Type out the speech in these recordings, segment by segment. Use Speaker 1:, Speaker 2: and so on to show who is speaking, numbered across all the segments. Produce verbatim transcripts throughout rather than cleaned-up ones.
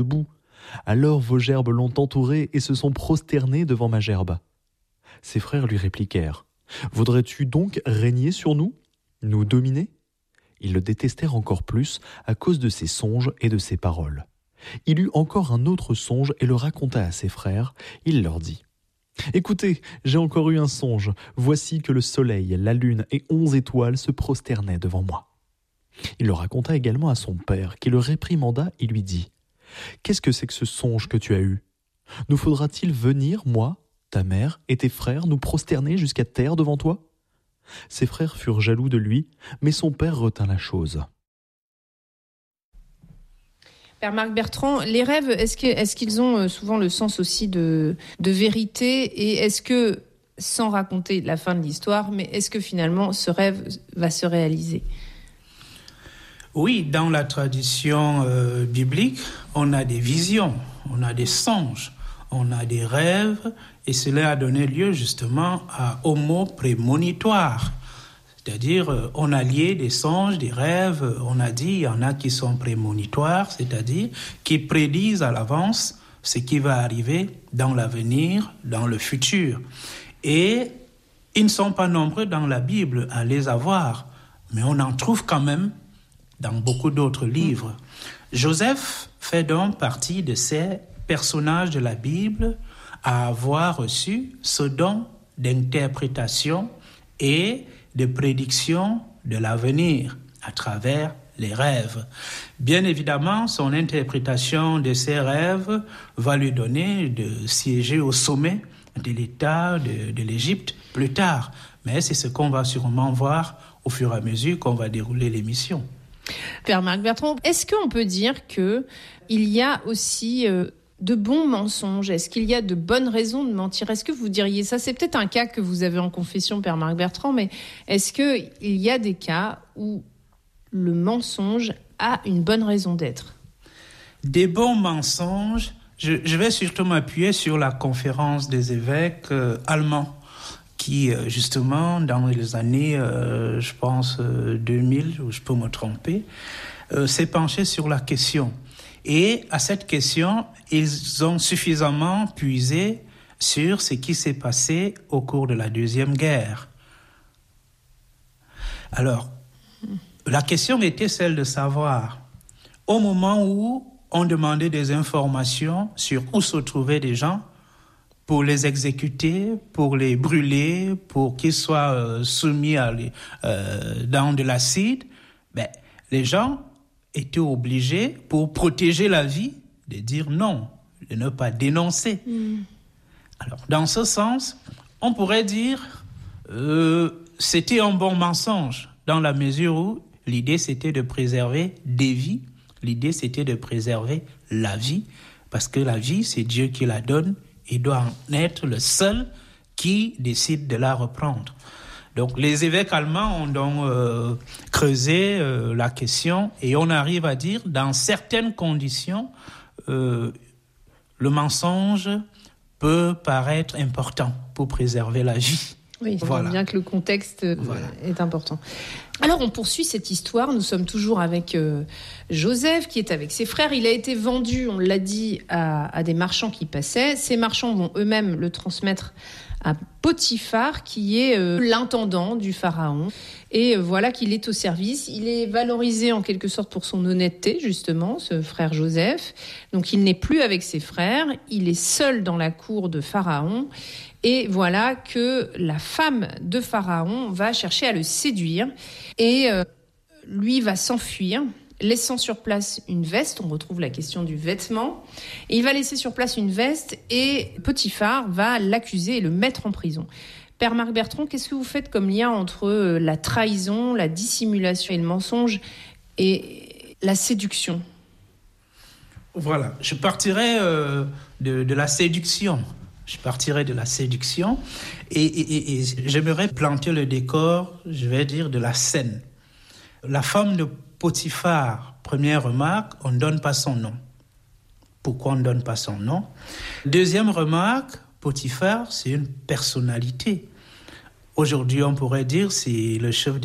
Speaker 1: debout. Alors vos gerbes l'ont entouré et se sont prosternés devant ma gerbe. » Ses frères lui répliquèrent : « Voudrais-tu donc régner sur nous, nous dominer ?» Ils le détestèrent encore plus à cause de ses songes et de ses paroles. Il eut encore un autre songe et le raconta à ses frères. Il leur dit : « Écoutez, j'ai encore eu un songe. Voici que le soleil, la lune et onze étoiles se prosternaient devant moi. » Il le raconta également à son père, qui le réprimanda et lui dit : « Qu'est-ce que c'est que ce songe que tu as eu ? Nous faudra-t-il venir, moi, ta mère et tes frères, nous prosterner jusqu'à terre devant toi ?» Ses frères furent jaloux de lui, mais son père retint la chose.
Speaker 2: Père Marc Bertrand, les rêves, est-ce, que, est-ce qu'ils ont souvent le sens aussi de, de vérité ? Et est-ce que, sans raconter la fin de l'histoire, mais est-ce que finalement ce rêve va se réaliser ?
Speaker 3: Oui, dans la tradition euh, biblique, on a des visions, on a des songes, on a des rêves, et cela a donné lieu justement à, au mot prémonitoire. C'est-à-dire, euh, on a lié des songes, des rêves, on a dit, il y en a qui sont prémonitoires, c'est-à-dire qui prédisent à l'avance ce qui va arriver dans l'avenir, dans le futur. Et ils ne sont pas nombreux dans la Bible à les avoir, mais on en trouve quand même dans beaucoup d'autres livres. Joseph fait donc partie de ces personnages de la Bible à avoir reçu ce don d'interprétation et de prédiction de l'avenir à travers les rêves. Bien évidemment, son interprétation de ces rêves va lui donner de siéger au sommet de l'État de, de l'Égypte plus tard. Mais c'est ce qu'on va sûrement voir au fur et à mesure qu'on va dérouler l'émission.
Speaker 2: Père Marc Bertrand, est-ce qu'on peut dire qu'il y a aussi euh, de bons mensonges ? Est-ce qu'il y a de bonnes raisons de mentir ? Est-ce que vous diriez ça ? C'est peut-être un cas que vous avez en confession, Père Marc Bertrand, mais est-ce qu'il y a des cas où le mensonge a une bonne raison d'être ?
Speaker 3: Des bons mensonges, je, je vais surtout m'appuyer sur la conférence des évêques euh, allemands, qui, justement, dans les années, euh, je pense, euh, deux mille, ou je peux me tromper, euh, s'est penché sur la question. Et à cette question, ils ont suffisamment puisé sur ce qui s'est passé au cours de la Deuxième Guerre. Alors, la question était celle de savoir, au moment où on demandait des informations sur où se trouvaient des gens, pour les exécuter, pour les brûler, pour qu'ils soient euh, soumis à les, euh, dans de l'acide, ben, les gens étaient obligés, pour protéger la vie, de dire non, de ne pas dénoncer. Mm. Alors, dans ce sens, on pourrait dire euh, c'était un bon mensonge, dans la mesure où l'idée c'était de préserver des vies, l'idée c'était de préserver la vie, parce que la vie, c'est Dieu qui la donne. Il doit en être le seul qui décide de la reprendre. Donc, les évêques allemands ont donc euh, creusé euh, la question et on arrive à dire, dans certaines conditions, euh, le mensonge peut paraître important pour préserver la vie.
Speaker 2: Oui, on voilà. voit bien que le contexte voilà. est important. Alors, on poursuit cette histoire. Nous sommes toujours avec euh, Joseph, qui est avec ses frères. Il a été vendu, on l'a dit, à, à des marchands qui passaient. Ces marchands vont eux-mêmes le transmettre à Potiphar, qui est euh, l'intendant du pharaon. Et euh, voilà qu'il est au service. Il est valorisé en quelque sorte pour son honnêteté, justement, ce frère Joseph. Donc, il n'est plus avec ses frères. Il est seul dans la cour de Pharaon. Et voilà que la femme de Pharaon va chercher à le séduire et euh, lui va s'enfuir, laissant sur place une veste. On retrouve la question du vêtement. Et il va laisser sur place une veste et Potiphar va l'accuser et le mettre en prison. Père Marc Bertrand, qu'est-ce que vous faites comme lien entre la trahison, la dissimulation et le mensonge et la séduction ?
Speaker 3: Voilà, je partirai euh, de, de la séduction. Je partirai de la séduction et, et, et j'aimerais planter le décor, je vais dire, de la scène. La femme de Potiphar, première remarque, on ne donne pas son nom. Pourquoi on ne donne pas son nom ? Deuxième remarque, Potiphar, c'est une personnalité. Aujourd'hui, on pourrait dire c'est le chef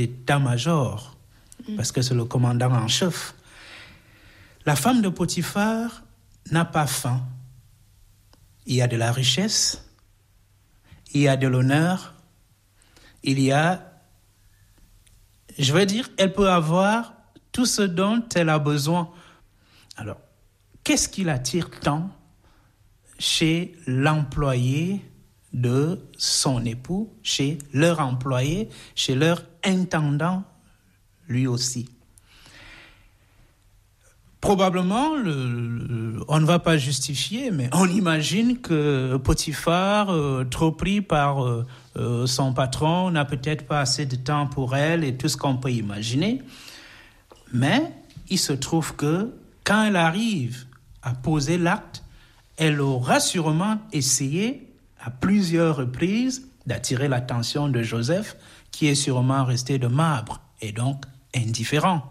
Speaker 3: d'état-major, parce que c'est le commandant en chef. La femme de Potiphar n'a pas faim. Il y a de la richesse, il y a de l'honneur, il y a, je veux dire, elle peut avoir tout ce dont elle a besoin. Alors, qu'est-ce qui l'attire tant chez l'employé de son époux, chez leur employé, chez leur intendant, lui aussi? Probablement, le, le, on ne va pas justifier, mais on imagine que Potiphar, euh, trop pris par euh, euh, son patron, n'a peut-être pas assez de temps pour elle et tout ce qu'on peut imaginer. Mais il se trouve que quand elle arrive à poser l'acte, elle aura sûrement essayé à plusieurs reprises d'attirer l'attention de Joseph, qui est sûrement resté de marbre et donc indifférent.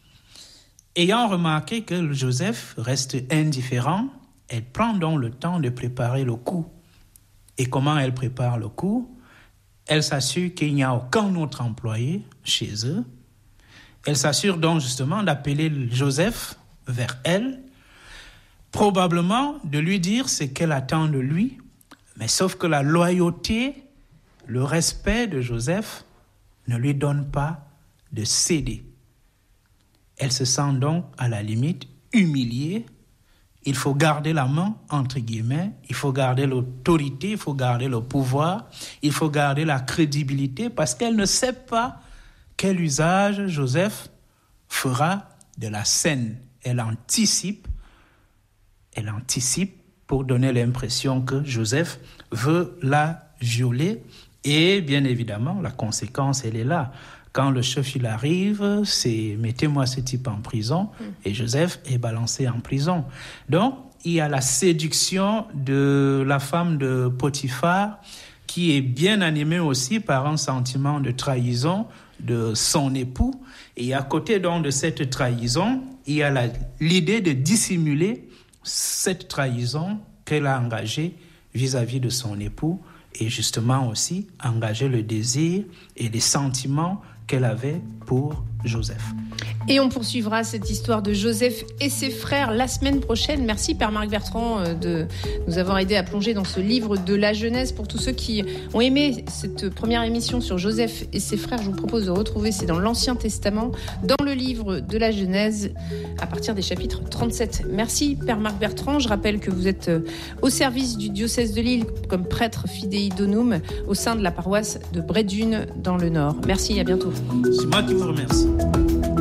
Speaker 3: Ayant remarqué que Joseph reste indifférent, elle prend donc le temps de préparer le coup. Et comment elle prépare le coup? Elle s'assure qu'il n'y a aucun autre employé chez eux. Elle s'assure donc justement d'appeler Joseph vers elle, probablement de lui dire ce qu'elle attend de lui, mais sauf que la loyauté, le respect de Joseph ne lui donne pas de céder. Elle se sent donc, à la limite, humiliée. Il faut garder la main, entre guillemets. Il faut garder l'autorité, il faut garder le pouvoir. Il faut garder la crédibilité parce qu'elle ne sait pas quel usage Joseph fera de la scène. Elle anticipe, elle anticipe pour donner l'impression que Joseph veut la violer. Et bien évidemment, la conséquence, elle est là. Quand le chef il arrive, c'est « mettez-moi ce type en prison » et Joseph est balancé en prison. Donc, il y a la séduction de la femme de Potiphar qui est bien animée aussi par un sentiment de trahison de son époux. Et à côté donc de cette trahison, il y a la, l'idée de dissimuler cette trahison qu'elle a engagée vis-à-vis de son époux et justement aussi engager le désir et les sentiments qu'elle avait pour Joseph.
Speaker 2: Et on poursuivra cette histoire de Joseph et ses frères la semaine prochaine. Merci Père Marc Bertrand de nous avoir aidé à plonger dans ce livre de la Genèse. Pour tous ceux qui ont aimé cette première émission sur Joseph et ses frères, je vous propose de retrouver, c'est dans l'Ancien Testament, dans le livre de la Genèse, à partir des chapitres trente-sept. Merci Père Marc Bertrand. Je rappelle que vous êtes au service du diocèse de Lille comme prêtre fidei donum au sein de la paroisse de Brédune dans le Nord. Merci, à bientôt.
Speaker 3: C'est moi qui vous remercie.